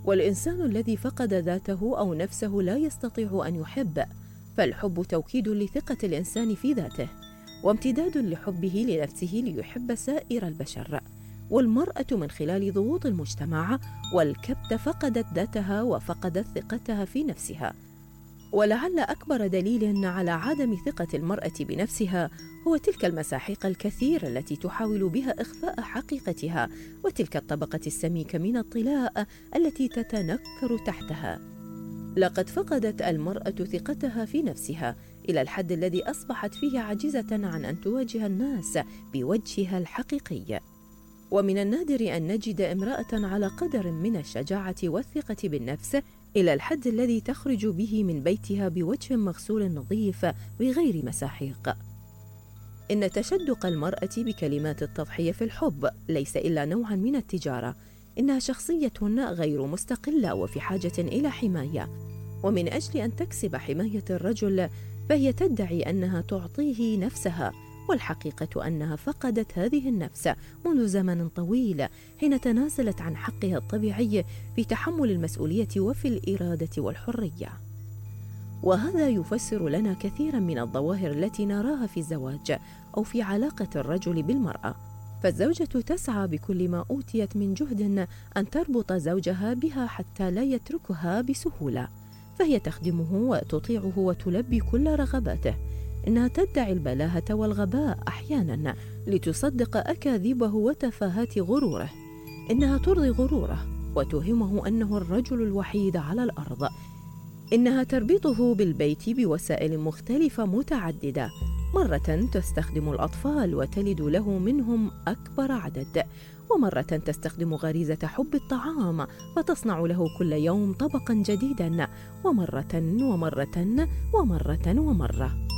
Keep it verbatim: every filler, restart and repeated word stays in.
والإنسان الذي فقد ذاته أو نفسه لا يستطيع أن يحب، فالحب توكيد لثقة الإنسان في ذاته وامتداد لحبه لنفسه ليحب سائر البشر. والمرأة من خلال ضغوط المجتمع والكبت فقدت ذاتها وفقدت ثقتها في نفسها. ولعل أكبر دليل على عدم ثقة المرأة بنفسها هو تلك المساحيق الكثيرة التي تحاول بها إخفاء حقيقتها، وتلك الطبقة السميكة من الطلاء التي تتنكر تحتها. لقد فقدت المرأة ثقتها في نفسها إلى الحد الذي أصبحت فيه عاجزة عن أن تواجه الناس بوجهها الحقيقي. ومن النادر أن نجد امرأة على قدر من الشجاعة والثقة بالنفس إلى الحد الذي تخرج به من بيتها بوجه مغسول نظيف بغير مساحيق. إن تشدق المرأة بكلمات التضحية في الحب ليس إلا نوعا من التجارة، إنها شخصية غير مستقلة وفي حاجة إلى حماية، ومن أجل أن تكسب حماية الرجل فهي تدعي أنها تعطيه نفسها، والحقيقة أنها فقدت هذه النفس منذ زمن طويل حين تنازلت عن حقها الطبيعي في تحمل المسؤولية وفي الإرادة والحرية. وهذا يفسر لنا كثيرا من الظواهر التي نراها في الزواج أو في علاقة الرجل بالمرأة. فالزوجة تسعى بكل ما أوتيت من جهد أن تربط زوجها بها حتى لا يتركها بسهولة، فهي تخدمه وتطيعه وتلبي كل رغباته. إنها تدعي البلاهة والغباء أحيانا لتصدق أكاذيبه وتفاهات غروره. إنها ترضي غروره وتوهمه أنه الرجل الوحيد على الأرض. إنها تربطه بالبيت بوسائل مختلفة متعددة، مرة تستخدم الأطفال وتلد له منهم أكبر عدد، ومرة تستخدم غريزة حب الطعام فتصنع له كل يوم طبقا جديدا، ومرة ومرة ومرة ومرة.